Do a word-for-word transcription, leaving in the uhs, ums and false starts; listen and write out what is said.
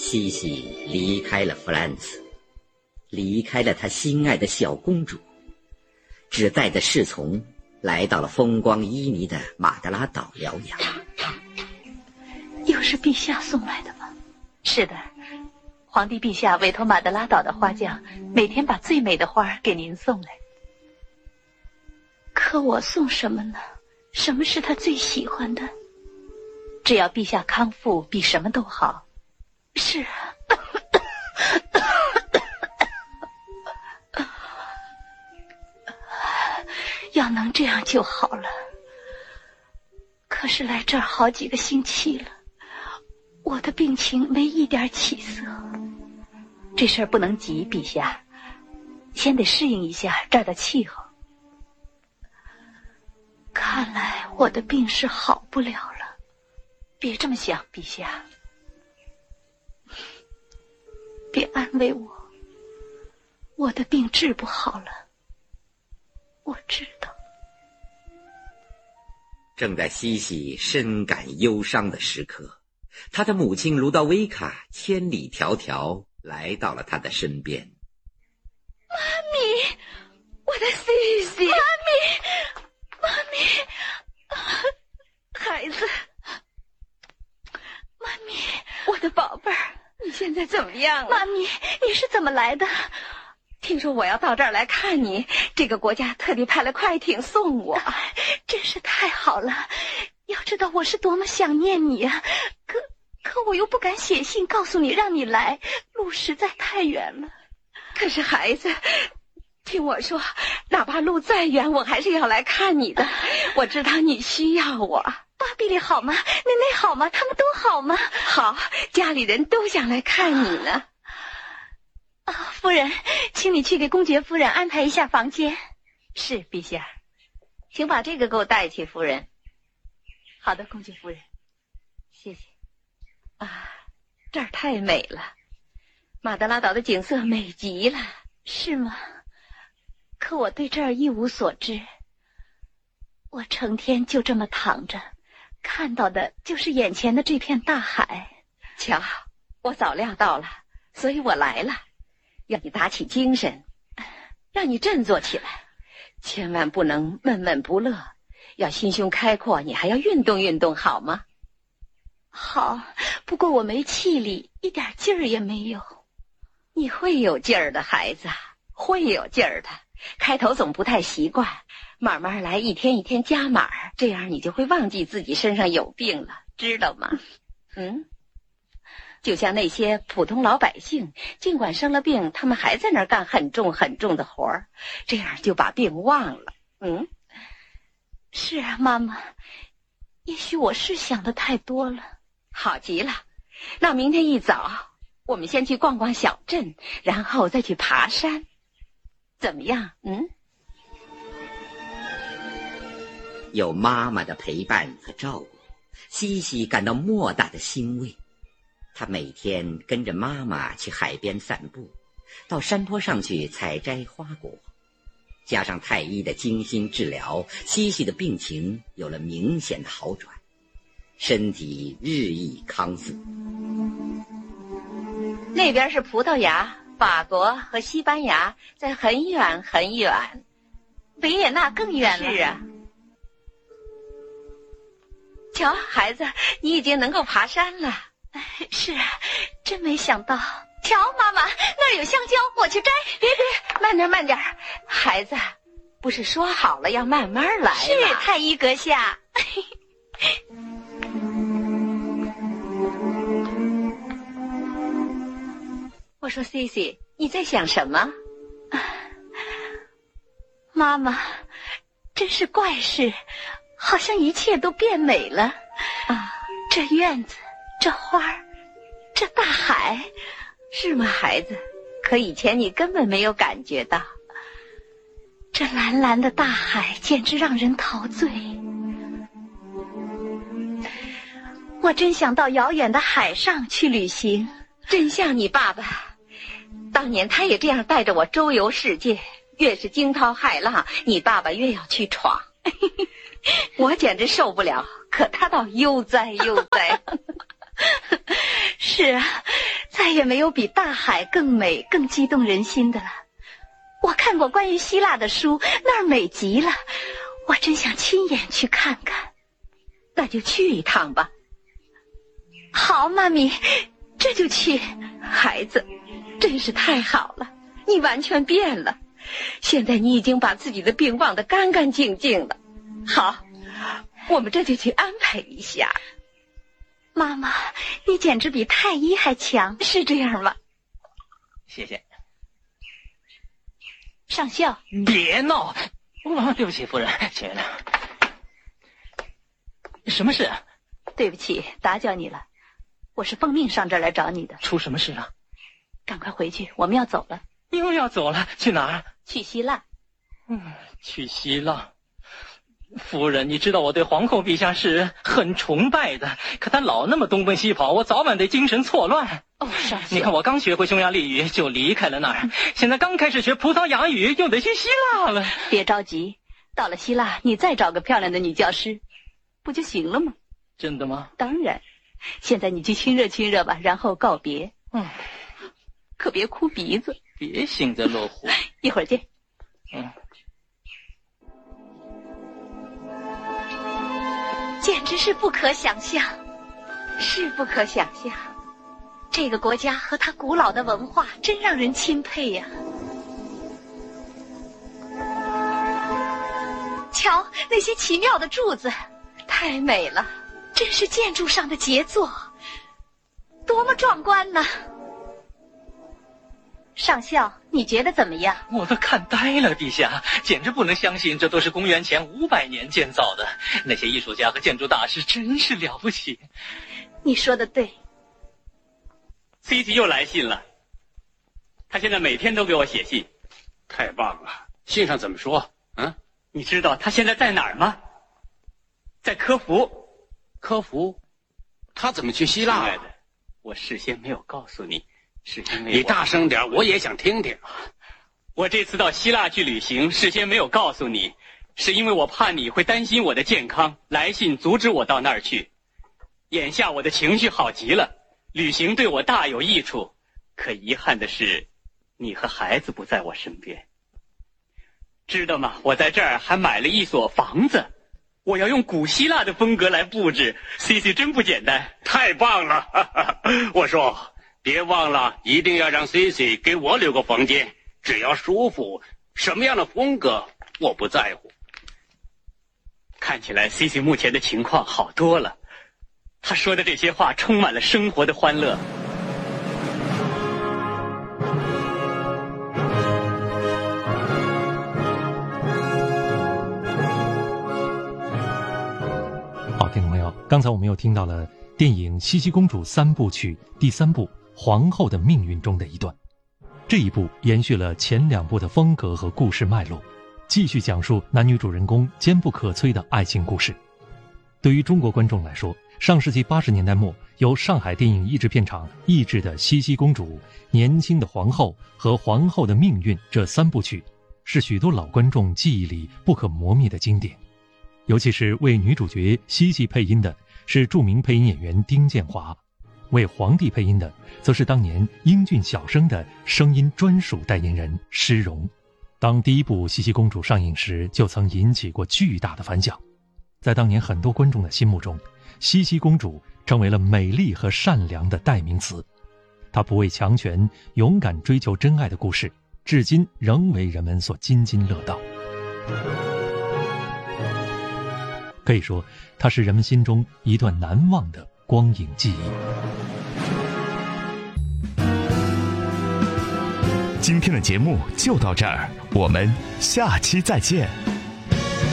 西西离开了弗兰茨，离开了他心爱的小公主，只带着侍从来到了风光旖旎的马德拉岛疗养。 又是陛下送来的吗？是的，皇帝陛下委托马德拉岛的花匠每天把最美的花给您送来。可我送什么呢？什么是他最喜欢的？只要陛下康复，比什么都好。是啊。要能这样就好了。可是来这儿好几个星期了，我的病情没一点起色。这事儿不能急，陛下，先得适应一下这儿的气候。看来我的病是好不了了。别这么想，陛下，别安慰我，我的病治不好了，我知道。 正在西西深感忧伤的时刻，他的母亲卢道维卡千里迢迢来到了他的身边。 妈咪，我的西西，妈咪，妈咪，孩子，妈咪，我的宝贝儿， 你现在怎么样了？ 妈咪，你是怎么来的？ 听说我要到这儿来看你，这个国家特地派了快艇送我， 真是太好了。要知道我是多么想念你啊，可可我又不敢写信告诉你让你来，路实在太远了。 可是孩子，听我说，哪怕路再远，我还是要来看你的。我知道你需要我。 巴比里好吗？奶奶好吗？他们都好吗？ 好，家里人都想来看你呢。 啊，夫人，请你去给公爵夫人安排一下房间。 是，陛下，请把这个给我带去，夫人。 好的，公爵夫人， 谢谢。啊，这儿太美了，马德拉岛的景色美极了。 是吗？可我对这儿一无所知，我成天就这么躺着，看到的就是眼前的这片大海。 瞧，我早料到了，所以我来了，要你打起精神，让你振作起来，千万不能闷闷不乐，要心胸开阔，你还要运动运动，好吗？ 好，不过我没气力，一点劲儿也没有。 你会有劲儿的，孩子，会有劲儿的。开头总不太习惯，慢慢来，一天一天加码，这样你就会忘记自己身上有病了，知道吗？嗯，就像那些普通老百姓，尽管生了病，他们还在那儿干很重很重的活儿，这样就把病忘了。嗯， 是啊，妈妈，也许我是想的太多了。 好极了，那明天一早我们先去逛逛小镇，然后再去爬山，怎么样？嗯， 有妈妈的陪伴和照顾，西西感到莫大的欣慰。她每天跟着妈妈去海边散步，到山坡上去采摘花果。加上太医的精心治疗，西西的病情有了明显的好转，身体日益康复。 那边是葡萄牙、法国和西班牙，在很远很远， 维也纳更远了。 是啊，瞧，孩子，你已经能够爬山了。 是啊，真没想到。瞧，妈妈，那儿有香蕉，我去摘。 别别，慢点慢点，孩子，不是说好了要慢慢来吗？ 是，太医阁下。 我说 Cici， 你在想什么？ 妈妈，真是怪事，好像一切都变美了啊！这院子，这花儿，这大海。 是吗，孩子？可以前你根本没有感觉到。 这蓝蓝的大海简直让人陶醉。我真想到遥远的海上去旅行。 真像你爸爸，当年他也这样带着我周游世界，越是惊涛骇浪，你爸爸越要去闯。我简直受不了，可他倒悠哉悠哉。 是啊，在再也没有比大海更美、更激动人心的了。我看过关于希腊的书，那儿美极了，我真想亲眼去看看。 那就去一趟吧。 好，妈咪，这就去。 孩子，真是太好了，你完全变了。现在你已经把自己的病忘得干干净净了。好，我们这就去安排一下。 妈妈，你简直比太医还强， 是这样吗？ 谢谢。 上校， 别闹！哦，对不起，夫人，亲爱的。什么事啊？ 对不起，打搅你了。我是奉命上这儿来找你的。 出什么事了？ 赶快回去，我们要走了。 又要走了？去哪儿？ 去希腊。 嗯，去希腊。夫人，你知道我对皇后陛下是很崇拜的，可她老那么东奔西跑，我早晚得精神错乱。 哦，上校， 你看我刚学会匈牙利语就离开了那儿，现在刚开始学葡萄牙语又得去希腊了。 别着急，到了希腊你再找个漂亮的女教师，不就行了吗？ 真的吗？ 当然。现在你去亲热亲热吧，然后告别。 嗯， 可别哭鼻子， 别幸灾乐祸。 一会儿见。 嗯。 简直是不可想象， 是不可想象。 这个国家和它古老的文化真让人钦佩呀。瞧那些奇妙的柱子， 太美了， 真是建筑上的杰作，多么壮观呢！上校，你觉得怎么样？ 我都看呆了，陛下，简直不能相信这都是公元前五百年建造的。那些艺术家和建筑大师真是了不起。 你说的对。 C C 又来信了，他现在每天都给我写信。 太棒了！信上怎么说？嗯， 你知道他现在在哪儿吗？在科孚。 科孚？他怎么去希腊？ 亲爱的，我事先没有告诉你，是因为你大声点，我也想听听。 我这次到希腊去旅行，事先没有告诉你，是因为我怕你会担心我的健康，来信阻止我到那儿去。眼下我的情绪好极了，旅行对我大有益处，可遗憾的是，你和孩子不在我身边。知道吗？我在这儿还买了一所房子，我要用古希腊的风格来布置。C C 真不简单。 太棒了！哈哈，我说，别忘了，一定要让 C C 给我留个房间，只要舒服，什么样的风格我不在乎。 看起来 C C 目前的情况好多了，他说的这些话充满了生活的欢乐。 好，听众朋友，刚才我们又听到了电影《西西公主三部曲》第三部《皇后的命运》中的一段。这一部延续了前两部的风格和故事脉络，继续讲述男女主人公坚不可摧的爱情故事。对于中国观众来说，上世纪八十年代末由上海电影译制片厂译制的《西西公主》、《年轻的皇后》和《皇后的命运》这三部曲，是许多老观众记忆里不可磨灭的经典。尤其是为女主角西西配音的是著名配音演员丁建华，为皇帝配音的则是当年英俊小生的声音专属代言人施荣。当第一部西西公主上映时，就曾引起过巨大的反响。在当年很多观众的心目中，西西公主成为了美丽和善良的代名词。她不畏强权，勇敢追求真爱的故事，至今仍为人们所津津乐道。可以说，它是人们心中一段难忘的光影记忆。 今天的节目就到这儿，我们下期再见。